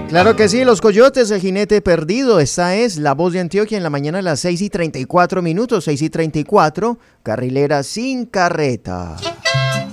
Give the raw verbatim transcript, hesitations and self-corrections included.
Claro que sí, Los Coyotes, El Jinete Perdido. Esta es La Voz de Antioquia en la mañana a las seis y treinta y cuatro minutos, seis y treinta y cuatro, Carrilera sin carreta.